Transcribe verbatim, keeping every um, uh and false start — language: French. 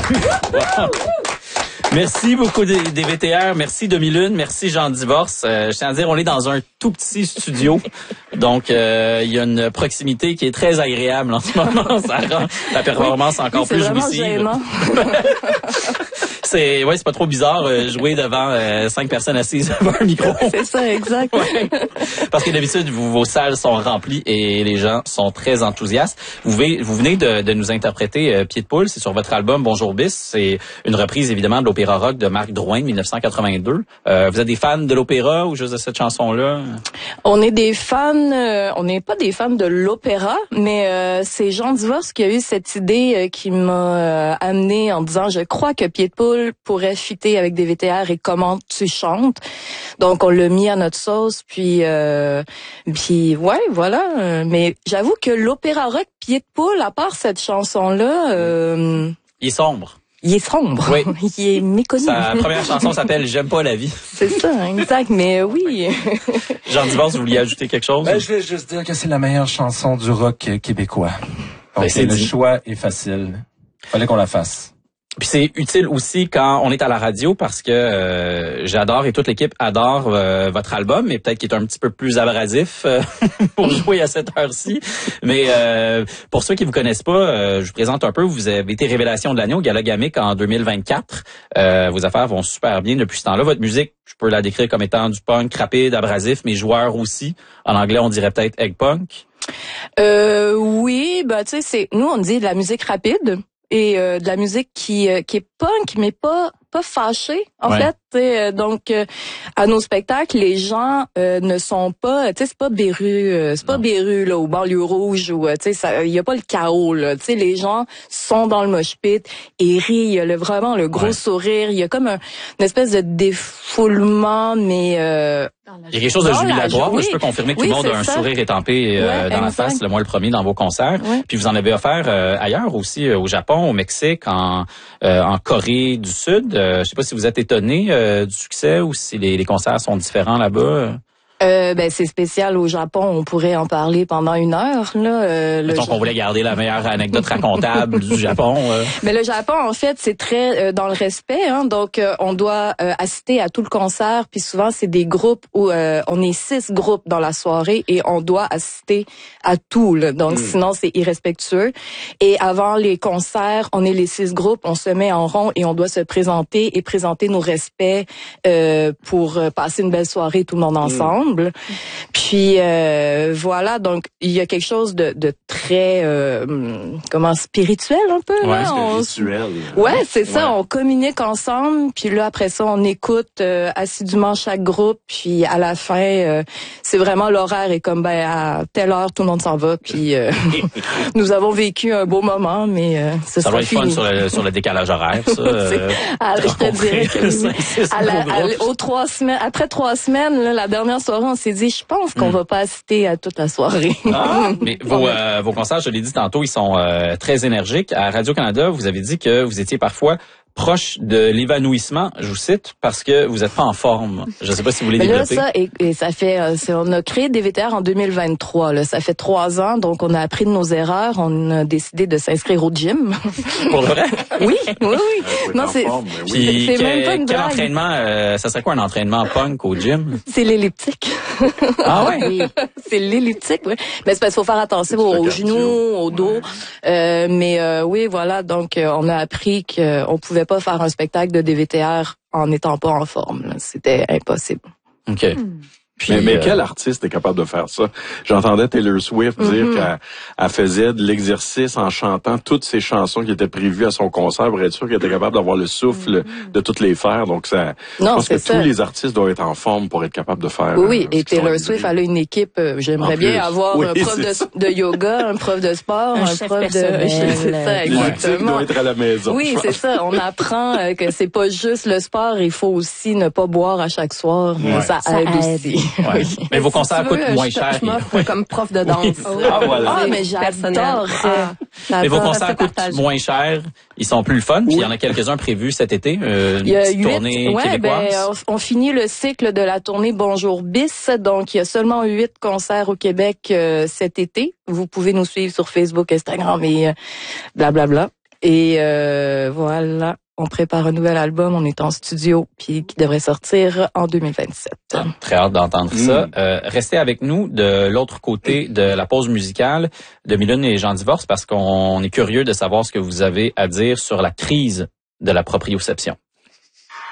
Wow. Merci beaucoup des, des V T R, merci Demi-Lune, merci Jean Divorce. Euh, je tiens à dire, on est dans un tout petit studio, donc euh, il y a une proximité qui est très agréable en ce moment. Ça rend la performance oui, encore oui, plus jouissive. C'est ouais, c'est pas trop bizarre euh, jouer devant euh, cinq personnes assises devant un micro. C'est ça, exact. Ouais. Parce que d'habitude, vous, vos salles sont remplies et les gens sont très enthousiastes. Vous, vous venez de, de nous interpréter euh, Pied de poule, c'est sur votre album Bonjour Bis. C'est une reprise évidemment de l'opéra rock de Marc Drouin de dix-neuf cent quatre-vingt-deux. Euh, vous êtes des fans de l'opéra ou juste de cette chanson-là? On est des fans, euh, on n'est pas des fans de l'opéra, mais euh, c'est Jean Divorce qui a eu cette idée euh, qui m'a euh, amené en disant je crois que Pied de poule pourrait fitter avec des V T R et comment tu chantes. Donc on l'a mis à notre sauce, puis euh, puis ouais, voilà. Mais j'avoue que l'opéra rock Pied de poule, à part cette chanson-là, euh, il est sombre. Il est sombre. Oui. Il est méconnu. Sa première chanson s'appelle J'aime pas la vie. C'est ça, exact. Mais oui. Jean Divorce, vous vouliez ajouter quelque chose? Ben, je vais juste dire que c'est la meilleure chanson du rock québécois. Donc, ben, c'est le dit. choix est facile. Fallait qu'on la fasse. Puis c'est utile aussi quand on est à la radio parce que euh, j'adore et toute l'équipe adore euh, votre album, mais peut-être qu'il est un petit peu plus abrasif euh, pour jouer à cette heure-ci. Mais euh, pour ceux qui vous connaissent pas, euh, je vous présente un peu. Vous avez été révélation de l'année au Gala Gamic en deux mille vingt-quatre. Euh, vos affaires vont super bien depuis ce temps-là. Votre musique, je peux la décrire comme étant du punk rapide, abrasif, mais joueur aussi. En anglais, on dirait peut-être egg punk. Euh, oui, bah tu sais, c'est nous on dit de la musique rapide. Et euh, de la musique qui euh, qui est punk mais pas pas fâchée en ouais. fait. Euh, donc euh, à nos spectacles, les gens euh, ne sont pas, tu sais, c'est pas Béru, euh, c'est pas non. Béru là au banlieue rouge ou tu sais ça, il y a pas le chaos là. Tu sais, les gens sont dans le mosh pit et rient. Il y a le, vraiment le gros ouais. sourire. Il y a comme un, une espèce de défoulement, mais euh, il y a quelque chose de jubilatoire. Oui. Je peux confirmer que oui, tout le monde a un ça. sourire étampé euh, ouais, dans exact. la face. Le moi le premier dans vos concerts. Ouais. Puis vous en avez offert euh, ailleurs aussi, euh, au Japon, au Mexique, en euh, en Corée du Sud. Euh, je sais pas si vous êtes étonné euh, du succès ou si les, les concerts sont différents là-bas. Euh, ben c'est spécial au Japon, on pourrait en parler pendant une heure là. Euh, Mettons qu'on voulait garder la meilleure anecdote racontable du Japon. Euh. Mais le Japon en fait c'est très euh, dans le respect, hein, donc euh, on doit euh, assister à tout le concert, puis souvent c'est des groupes où euh, on est six groupes dans la soirée et on doit assister à tout là, donc mm. sinon c'est irrespectueux. Et avant les concerts, on est les six groupes, on se met en rond et on doit se présenter et présenter nos respects euh, pour passer une belle soirée tout le monde ensemble. Mm. Puis euh, voilà, donc il y a quelque chose de, de très euh, comment spirituel un peu ouais, là. Spirituel. On, ouais, c'est ça. Ouais. On communique ensemble, puis là après ça, on écoute euh, assidûment chaque groupe, puis à la fin, euh, c'est vraiment l'horaire est comme ben à telle heure tout le monde s'en va, puis euh, nous avons vécu un beau moment, mais euh, ce ça sera va être fini. fun sur le, sur le décalage horaire, ça. euh, à, je te dirais que oui. à la, à, aux trois semaines, après trois semaines, là, la dernière soirée, on s'est dit, je pense qu'on mm. va pas assister à toute la soirée. Ah, mais vos, euh, vos concerts, je l'ai dit tantôt, ils sont euh, très énergiques. À Radio-Canada, vous avez dit que vous étiez parfois proche de l'évanouissement, je vous cite, parce que vous n'êtes pas en forme. Je ne sais pas si vous voulez développer. Là, ça, et, et ça fait, euh, c'est, on a créé des V T R en deux mille vingt-trois. Là, ça fait trois ans, donc on a appris de nos erreurs. On a décidé de s'inscrire au gym. Pour le vrai? Oui, oui, oui. Euh, non, c'est, forme, c'est, oui. c'est que, même pas une quel blague. entraînement, euh, ça serait quoi un entraînement punk au gym? C'est l'elliptique. Ah ouais? Oui, c'est l'elliptique, oui. Mais c'est parce qu'il faut faire attention aux, aux genoux, au dos. Ouais. Euh, mais euh, oui, voilà, donc euh, on a appris qu'on pouvait pas faire un spectacle de D V T R en n'étant pas en forme. Là. C'était impossible. OK. Hmm. Puis, mais, mais euh... quel artiste est capable de faire ça? J'entendais Taylor Swift mm-hmm. dire qu'elle elle faisait de l'exercice en chantant toutes ses chansons qui étaient prévues à son concert pour être sûr qu'elle était capable d'avoir le souffle mm-hmm. de toutes les faire. Donc, ça, non, je pense que ça. Tous les artistes doivent être en forme pour être capables de faire. Oui, euh, et Taylor Swift, elle a une équipe. Euh, j'aimerais bien avoir oui, un prof de, de yoga, un prof de sport, un, un prof de... C'est ça, exactement. Doit être à la maison. Oui, c'est ça. On apprend euh, que c'est pas juste le sport, il faut aussi ne pas boire à chaque soir. Ouais. Ça, ça aide aussi. Ouais. Mais vos concerts coûtent moins cher. Je m'offre comme prof de danse. Oui. Ah, voilà. Ah, mais j'adore ça. Mais vos concerts coûtent moins cher. Ils sont plus le fun. Puis il y en a quelques-uns prévus cet été. Euh, une il y a petite huit, tournée ouais, québécoise. Ben, on, on finit le cycle de la tournée Bonjour Bis. Donc, il y a seulement huit concerts au Québec euh, cet été. Vous pouvez nous suivre sur Facebook, Instagram et euh, blablabla. Et euh, voilà, on prépare un nouvel album, on est en studio, puis qui devrait sortir en deux mille vingt-sept. Ah, très hâte d'entendre mmh. ça. Euh, restez avec nous de l'autre côté de la pause musicale de Mylène et Jean Divorce parce qu'on est curieux de savoir ce que vous avez à dire sur la crise de la proprioception.